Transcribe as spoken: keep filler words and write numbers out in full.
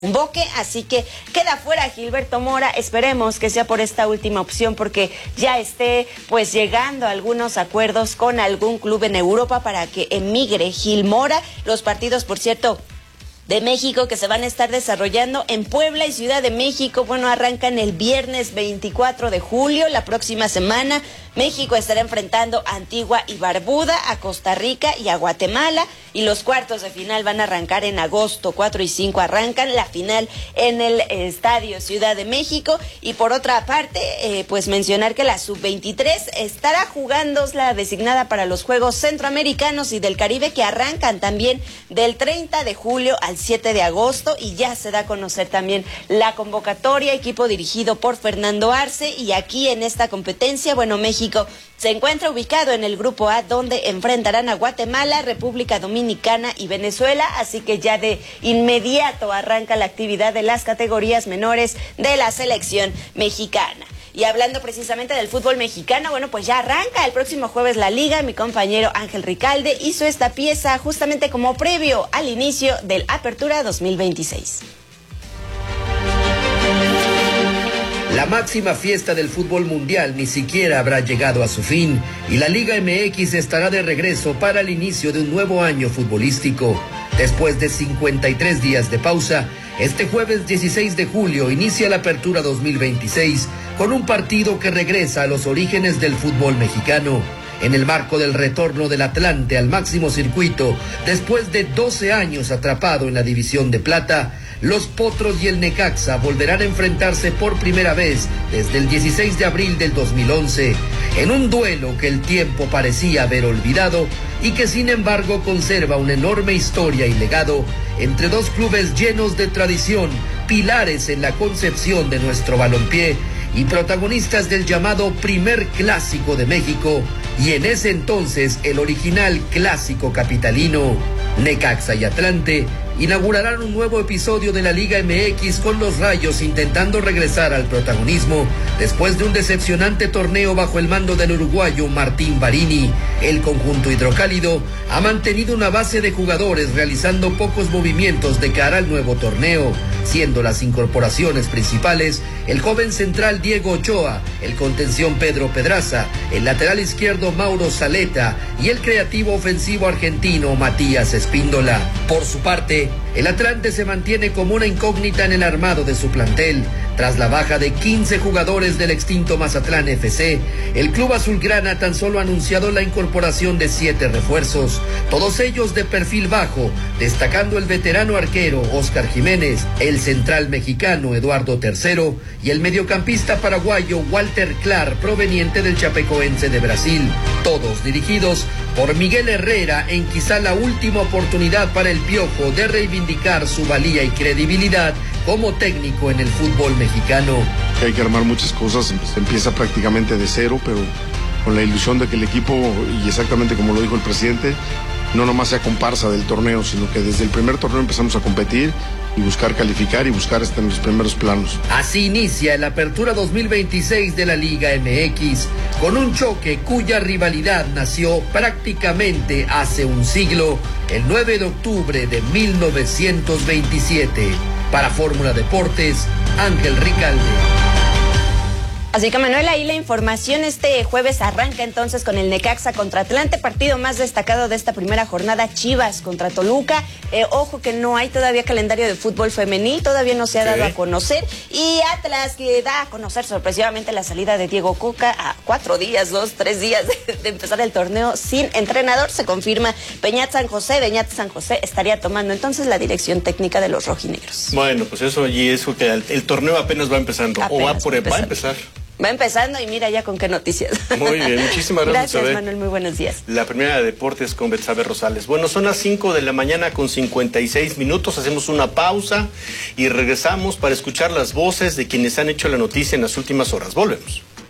Boque, así que queda fuera Gilberto Mora. Esperemos que sea por esta última opción, porque ya esté pues llegando a algunos acuerdos con algún club en Europa para que emigre Gil Mora. Los partidos, por cierto, de México que se van a estar desarrollando en Puebla y Ciudad de México, bueno, arrancan el viernes veinticuatro de julio, la próxima semana. México estará enfrentando a Antigua y Barbuda, a Costa Rica y a Guatemala, y los cuartos de final van a arrancar en agosto. Cuatro y cinco arrancan, la final en el Estadio Ciudad de México. Y por otra parte, eh, pues mencionar que la sub veintitrés estará jugando la designada para los Juegos Centroamericanos y del Caribe, que arrancan también del treinta de julio al siete de agosto, y ya se da a conocer también la convocatoria, equipo dirigido por Fernando Arce. Y aquí en esta competencia, bueno, México México se encuentra ubicado en el Grupo A, donde enfrentarán a Guatemala, República Dominicana y Venezuela, así que ya de inmediato arranca la actividad de las categorías menores de la selección mexicana. Y hablando precisamente del fútbol mexicano, bueno, pues ya arranca el próximo jueves la liga. Mi compañero Ángel Ricalde hizo esta pieza justamente como previo al inicio del Apertura dos mil veintiséis. La máxima fiesta del fútbol mundial ni siquiera habrá llegado a su fin y la Liga M X estará de regreso para el inicio de un nuevo año futbolístico. Después de cincuenta y tres días de pausa, este jueves dieciséis de julio inicia la Apertura dos mil veintiséis con un partido que regresa a los orígenes del fútbol mexicano. En el marco del retorno del Atlante al máximo circuito, después de doce años atrapado en la División de Plata, los Potros y el Necaxa volverán a enfrentarse por primera vez desde el dieciséis de abril del dos mil once, en un duelo que el tiempo parecía haber olvidado y que sin embargo conserva una enorme historia y legado entre dos clubes llenos de tradición, pilares en la concepción de nuestro balompié y protagonistas del llamado primer clásico de México, y en ese entonces el original clásico capitalino. Necaxa y Atlante inaugurarán un nuevo episodio de la Liga M X con los Rayos intentando regresar al protagonismo después de un decepcionante torneo bajo el mando del uruguayo Martín Barini. El conjunto hidrocálido ha mantenido una base de jugadores realizando pocos movimientos de cara al nuevo torneo, siendo las incorporaciones principales el joven central Diego Ochoa, el contención Pedro Pedraza, el lateral izquierdo Mauro Zaleta y el creativo ofensivo argentino Matías Espíndola. Por su parte, el Atlante se mantiene como una incógnita en el armado de su plantel. Tras la baja de quince jugadores del extinto Mazatlán F C, el club azulgrana tan solo ha anunciado la incorporación de siete refuerzos, todos ellos de perfil bajo, destacando el veterano arquero Óscar Jiménez, el central mexicano Eduardo Tercero y el mediocampista paraguayo Walter Clar, proveniente del Chapecoense de Brasil, todos dirigidos por Miguel Herrera, en quizá la última oportunidad para el Piojo de reivindicar su valía y credibilidad como técnico en el fútbol mexicano. Hay que armar muchas cosas, se empieza prácticamente de cero, pero con la ilusión de que el equipo, y exactamente como lo dijo el presidente, no nomás sea comparsa del torneo, sino que desde el primer torneo empezamos a competir y buscar calificar y buscar hasta en los primeros planos. Así inicia la Apertura dos mil veintiséis de la Liga M X, con un choque cuya rivalidad nació prácticamente hace un siglo, el nueve de octubre de mil novecientos veintisiete. Para Fórmula Deportes, Ángel Ricalde. Así que, Manuel, ahí la información. Este jueves arranca entonces con el Necaxa contra Atlante, partido más destacado de esta primera jornada, Chivas contra Toluca. Eh, ojo que no hay todavía calendario de fútbol femenil, todavía no se ha dado sí. a conocer. Y Atlas, que da a conocer sorpresivamente la salida de Diego Coca a cuatro días, dos, tres días de, de empezar el torneo sin entrenador. Se confirma Beñat San José, Beñat San José estaría tomando entonces la dirección técnica de los rojinegros. Bueno, pues eso y eso que el, el torneo apenas va empezando, apenas o va, por, va a empezar. Va empezando y mira ya con qué noticias. Muy bien, muchísimas gracias. Gracias, Manuel, muy buenos días. La primera de deportes con Betsabe Rosales. Bueno, son las cinco de la mañana con cincuenta y seis minutos, hacemos una pausa y regresamos para escuchar las voces de quienes han hecho la noticia en las últimas horas. Volvemos.